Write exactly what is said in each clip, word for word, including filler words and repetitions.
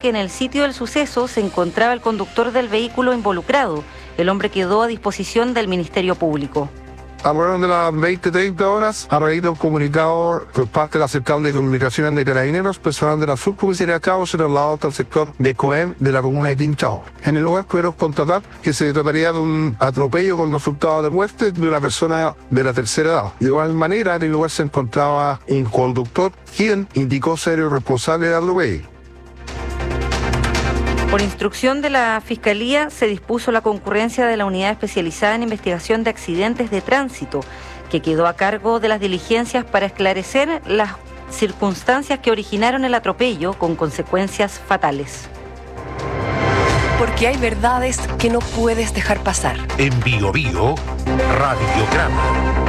que en el sitio del suceso se encontraba el conductor del vehículo involucrado. El hombre quedó a disposición del Ministerio Público. Alrededor de las veinte treinta horas, a raíz de un comunicado por parte de la Central de Comunicaciones de Carabineros, personal de la Subcomisaría de Cabo se trasladó hasta el sector de Coem de la comuna de Tinchao. En el lugar pudieron constatar que se trataría de un atropello con resultado de muerte de una persona de la tercera edad. De igual manera, en el lugar se encontraba un conductor, quien indicó ser el responsable del atropello. Por instrucción de la Fiscalía, se dispuso la concurrencia de la Unidad Especializada en Investigación de Accidentes de Tránsito, que quedó a cargo de las diligencias para esclarecer las circunstancias que originaron el atropello con consecuencias fatales. Porque hay verdades que no puedes dejar pasar. En Bio Bio, Radiograma.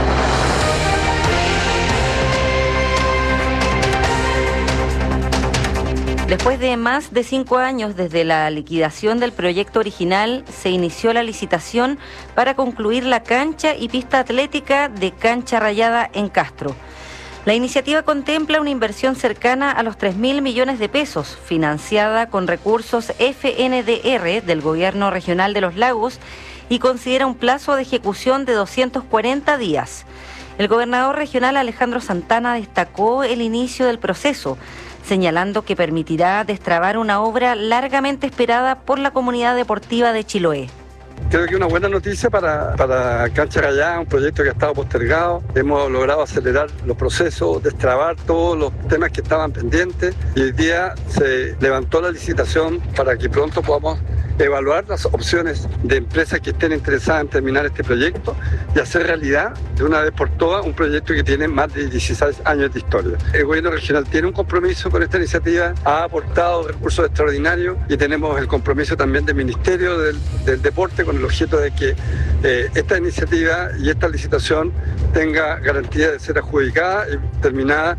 Después de más de cinco años desde la liquidación del proyecto original, se inició la licitación para concluir la cancha y pista atlética de Cancha Rayada en Castro. La iniciativa contempla una inversión cercana a los tres mil millones de pesos, financiada con recursos F N D R del Gobierno Regional de los Lagos y considera un plazo de ejecución de doscientos cuarenta días. El gobernador regional Alejandro Santana destacó el inicio del proceso, señalando que permitirá destrabar una obra largamente esperada por la comunidad deportiva de Chiloé. Creo que una buena noticia para, para Cancha Rayada, un proyecto que ha estado postergado. Hemos logrado acelerar los procesos, destrabar todos los temas que estaban pendientes y hoy día se levantó la licitación para que pronto podamos evaluar las opciones de empresas que estén interesadas en terminar este proyecto y hacer realidad de una vez por todas un proyecto que tiene más de dieciséis años de historia. El gobierno regional tiene un compromiso con esta iniciativa, ha aportado recursos extraordinarios y tenemos el compromiso también del Ministerio del, del Deporte con el objeto de que eh, esta iniciativa y esta licitación tenga garantía de ser adjudicada y terminada.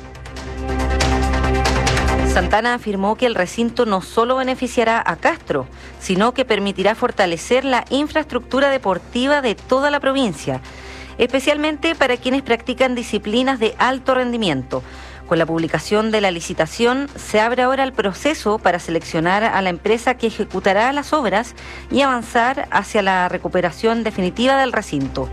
Santana afirmó que el recinto no solo beneficiará a Castro, sino que permitirá fortalecer la infraestructura deportiva de toda la provincia, especialmente para quienes practican disciplinas de alto rendimiento. Con la publicación de la licitación, se abre ahora el proceso para seleccionar a la empresa que ejecutará las obras y avanzar hacia la recuperación definitiva del recinto.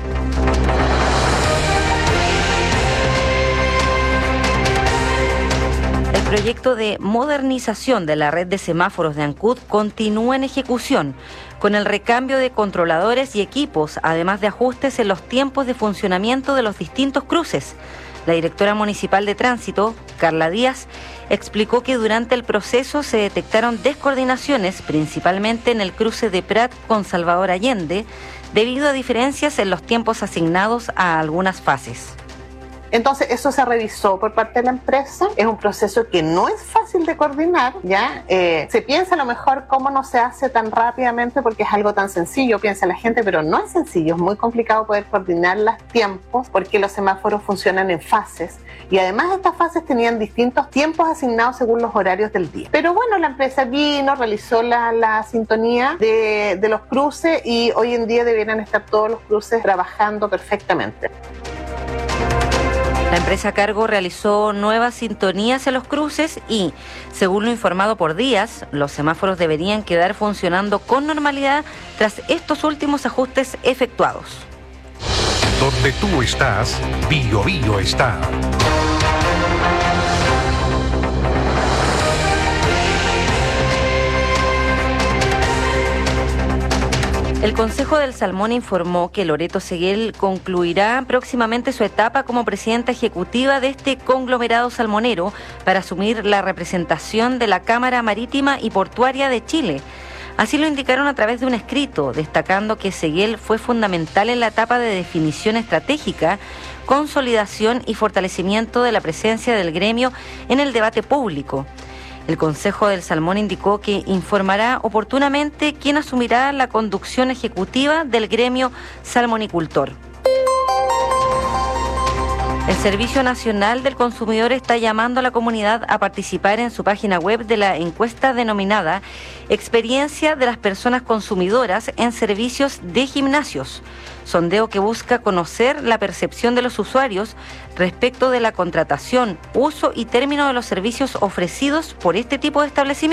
El proyecto de modernización de la red de semáforos de Ancud continúa en ejecución, con el recambio de controladores y equipos, además de ajustes en los tiempos de funcionamiento de los distintos cruces. La directora municipal de tránsito, Carla Díaz, explicó que durante el proceso se detectaron descoordinaciones, principalmente en el cruce de Prat con Salvador Allende, debido a diferencias en los tiempos asignados a algunas fases. Entonces, eso se revisó por parte de la empresa. Es un proceso que no es fácil de coordinar, ¿ya? Eh, se piensa a lo mejor cómo no se hace tan rápidamente porque es algo tan sencillo, piensa la gente, pero no es sencillo. Es muy complicado poder coordinar los tiempos porque los semáforos funcionan en fases. Y además estas fases tenían distintos tiempos asignados según los horarios del día. Pero bueno, la empresa vino, realizó la, la sintonía de, de los cruces y hoy en día debieran estar todos los cruces trabajando perfectamente. La empresa a cargo realizó nuevas sintonías en los cruces y, según lo informado por Díaz, los semáforos deberían quedar funcionando con normalidad tras estos últimos ajustes efectuados. Donde tú estás, Bio Bio está. El Consejo del Salmón informó que Loreto Seguel concluirá próximamente su etapa como presidenta ejecutiva de este conglomerado salmonero para asumir la representación de la Cámara Marítima y Portuaria de Chile. Así lo indicaron a través de un escrito, destacando que Seguel fue fundamental en la etapa de definición estratégica, consolidación y fortalecimiento de la presencia del gremio en el debate público. El Consejo del Salmón indicó que informará oportunamente quién asumirá la conducción ejecutiva del gremio salmonicultor. El Servicio Nacional del Consumidor está llamando a la comunidad a participar en su página web de la encuesta denominada Experiencia de las personas consumidoras en servicios de gimnasios, sondeo que busca conocer la percepción de los usuarios respecto de la contratación, uso y término de los servicios ofrecidos por este tipo de establecimientos.